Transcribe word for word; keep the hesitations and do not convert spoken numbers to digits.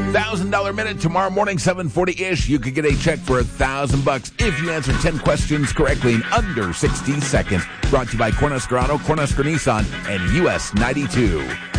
one thousand dollars minute tomorrow morning, seven forty-ish. You could get a check for one thousand bucks if you answer ten questions correctly in under sixty seconds. Brought to you by Cornhusker Auto, Cornhusker Nissan, and U S ninety-two.